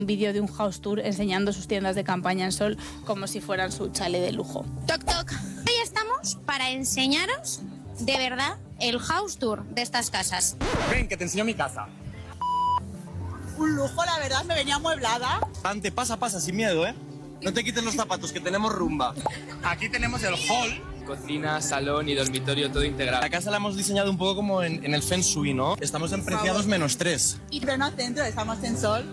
un vídeo de un house tour enseñando sus tiendas de campaña en Sol como si fueran su chalet de lujo. Toc toc. Hoy estamos para enseñaros de verdad el house tour de estas casas. Ven, que te enseño mi casa. Un lujo, la verdad, me venía amueblada. Ante, pasa, sin miedo, ¿eh? No te quites los zapatos, que tenemos rumba. Aquí tenemos el hall. Cocina, salón y dormitorio todo integrado. La casa la hemos diseñado un poco como en el Feng Shui, ¿no? Estamos en preciados -3. Y pleno centro, estamos en Sol.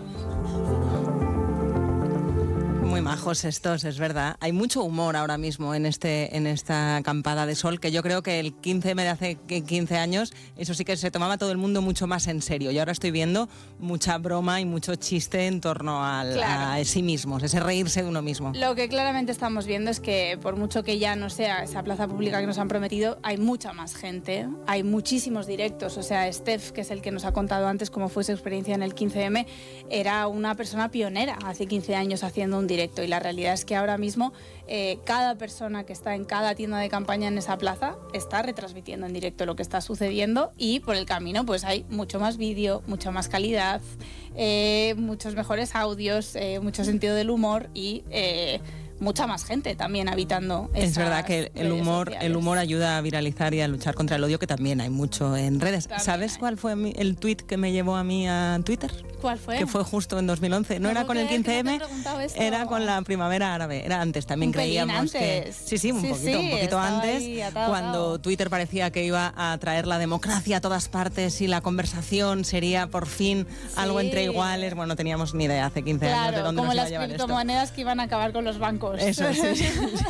Muy majos estos, es verdad. Hay mucho humor ahora mismo en esta acampada de Sol, que yo creo que el 15M de hace 15 años, eso sí que se tomaba todo el mundo mucho más en serio. Y ahora estoy viendo mucha broma y mucho chiste en torno a sí mismos, ese reírse de uno mismo. Lo que claramente estamos viendo es que por mucho que ya no sea esa plaza pública que nos han prometido, hay mucha más gente, hay muchísimos directos. O sea, Steph, que es el que nos ha contado antes cómo fue su experiencia en el 15M, era una persona pionera hace 15 años haciendo un directo. Y la realidad es que ahora mismo cada persona que está en cada tienda de campaña en esa plaza está retransmitiendo en directo lo que está sucediendo, y por el camino pues hay mucho más vídeo, mucha más calidad, muchos mejores audios, mucho sentido del humor y mucha más gente también habitando. Es verdad que el humor ayuda a viralizar y a luchar contra el odio, que también hay mucho en redes. También. ¿Sabes cuál fue el tuit que me llevó a mí a Twitter? ¿Cuál fue? Que fue justo en 2011. No era con el 15M, era con la primavera árabe. Era antes, también creíamos antes. que... Sí, un poquito antes, cuando Twitter parecía que iba a traer la democracia a todas partes y la conversación sería por fin algo entre iguales. Bueno, no teníamos ni idea hace 15 años de dónde nos iba a llevar esto. Como las criptomonedas que iban a acabar con los bancos. Eso, sí.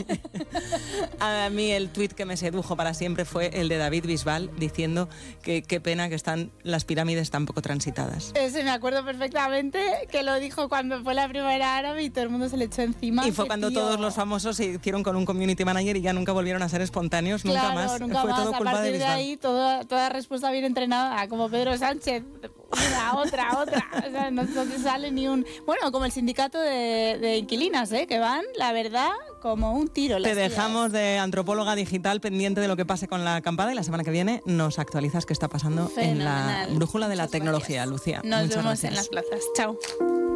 A mí el tuit que me sedujo para siempre fue el de David Bisbal diciendo que qué pena que están las pirámides tan poco transitadas. Ese me acuerdo perfectamente, que lo dijo cuando fue la primavera árabe y todo el mundo se le echó encima. Y fue cuando todos los famosos se hicieron con un community manager y ya nunca volvieron a ser espontáneos, nunca más. Fue todo culpa de Bisbal. A partir de ahí toda respuesta bien entrenada, como Pedro Sánchez. Otra. O sea, no te sale ni un... Bueno, como el sindicato de inquilinas, que van, la verdad, como un tiro. Te dejamos de antropóloga digital pendiente de lo que pase con la acampada, y la semana que viene nos actualizas qué está pasando en la brújula de la tecnología, Lucía. Nos vemos en las plazas. Chao.